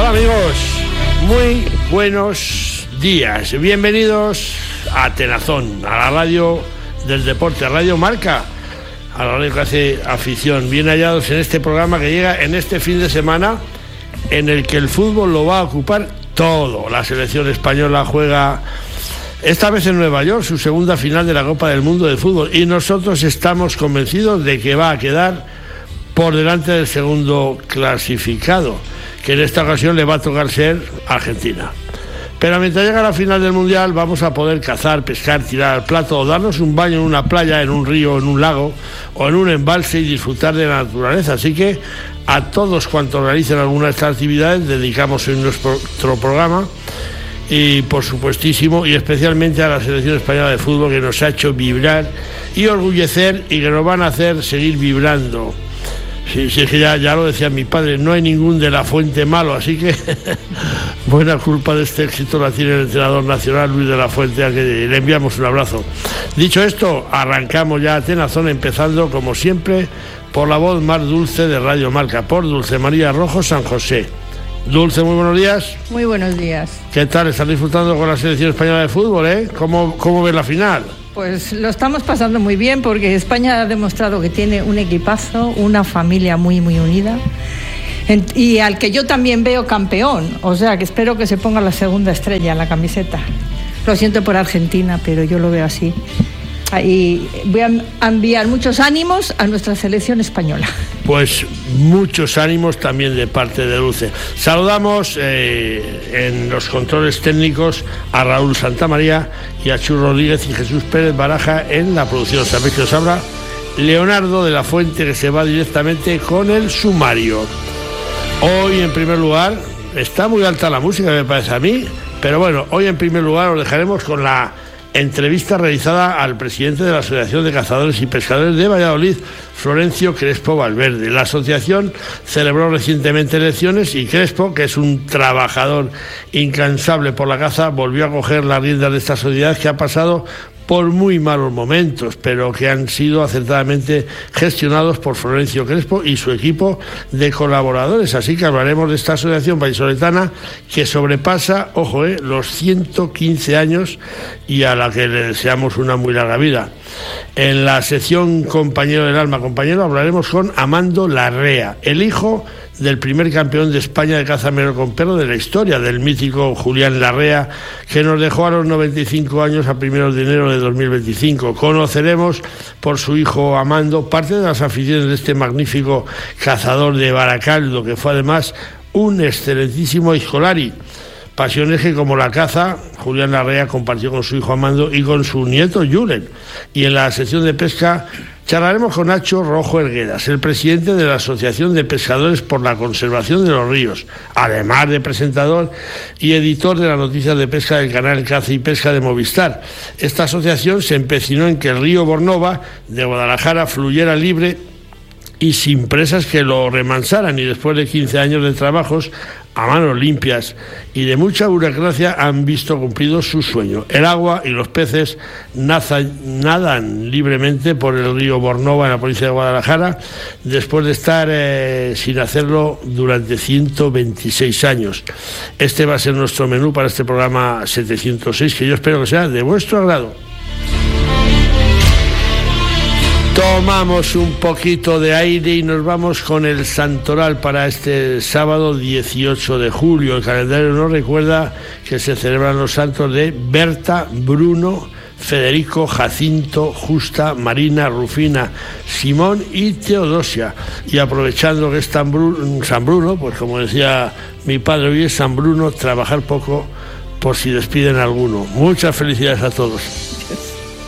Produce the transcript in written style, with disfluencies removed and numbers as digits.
Hola amigos, muy buenos días, bienvenidos a Tenazón, a la radio del deporte, a Radio Marca, a la radio que hace afición. Bien hallados en este programa que llega en este fin de semana, en el que el fútbol lo va a ocupar todo. La selección española juega esta vez en Nueva York su segunda final de la Copa del Mundo de Fútbol, y nosotros estamos convencidos de que va a quedar por delante del segundo clasificado, que en esta ocasión le va a tocar ser Argentina. Pero mientras llega la final del Mundial vamos a poder cazar, pescar, tirar al plato o darnos un baño en una playa, en un río, en un lago o en un embalse y disfrutar de la naturaleza. Así que a todos cuantos realicen alguna de estas actividades dedicamos hoy nuestro programa, y por supuestísimo y especialmente a la selección española de fútbol, que nos ha hecho vibrar y orgullecer y que nos van a hacer seguir vibrando. Sí, es que ya lo decía mi padre, no hay ningún de la Fuente malo, así que buena culpa de este éxito la tiene el entrenador nacional Luis de la Fuente, a que le enviamos un abrazo. Dicho esto, arrancamos ya a Tenazón, empezando como siempre por la voz más dulce de Radio Marca, por Dulce María Rojo San José. Dulce, muy buenos días. Muy buenos días. ¿Qué tal? ¿Estás disfrutando con la selección española de fútbol, eh? ¿Cómo ves la final? Pues lo estamos pasando muy bien, porque España ha demostrado que tiene un equipazo, una familia muy, muy unida, y al que yo también veo campeón, o sea que espero que se ponga la segunda estrella en la camiseta. Lo siento por Argentina, pero yo lo veo así. Y voy a enviar muchos ánimos a nuestra selección española. Pues muchos ánimos también de parte de Dulce. Saludamos en los controles técnicos a Raúl Santamaría y a Chu Rodríguez y Jesús Pérez Baraja en la producción. Sabéis que os habla Leonardo de la Fuente, que se va directamente con el sumario. Hoy, en primer lugar, está muy alta la música, me parece a mí, pero bueno, hoy en primer lugar os dejaremos con la entrevista realizada al presidente de la Asociación de Cazadores y Pescadores de Valladolid, Florencio Crespo Valverde. La asociación celebró recientemente elecciones y Crespo, que es un trabajador incansable por la caza, volvió a coger las riendas de esta sociedad que ha pasado por muy malos momentos, pero que han sido acertadamente gestionados por Florencio Crespo y su equipo de colaboradores. Así que hablaremos de esta asociación vallisoletana que sobrepasa, los 115 años, y a la que le deseamos una muy larga vida. En la sección Compañero del Alma, compañero, hablaremos con Amando Larrea, el hijo del primer campeón de España de caza menor con perro de la historia, del mítico Julián Larrea, que nos dejó a los 95 años a primeros de enero de 2025. Conoceremos por su hijo Amando parte de las aficiones de este magnífico cazador de Baracaldo, que fue además un excelentísimo escolari. Pasiones que, como la caza, Julián Larrea compartió con su hijo Amando y con su nieto Julen. Y en la sección de pesca charlaremos con Nacho Rojo Herguedas, el presidente de la Asociación de Pescadores por la Conservación de los Ríos, además de presentador y editor de las noticias de pesca del canal Caza y Pesca de Movistar. Esta asociación se empecinó en que el río Bornova de Guadalajara fluyera libre y sin presas que lo remansaran, y después de 15 años de trabajos a manos limpias y de mucha burocracia han visto cumplido su sueño. El agua y los peces nadan libremente por el río Bornova en la provincia de Guadalajara, después de estar sin hacerlo durante 126 años. Este va a ser nuestro menú para este programa 706, que yo espero que sea de vuestro agrado. Tomamos un poquito de aire y nos vamos con el santoral para este sábado 18 de julio. El calendario nos recuerda que se celebran los santos de Berta, Bruno, Federico, Jacinto, Justa, Marina, Rufina, Simón y Teodosia. Y aprovechando que es San Bruno, pues como decía mi padre, hoy es San Bruno, trabajar poco por si despiden a alguno. Muchas felicidades a todos.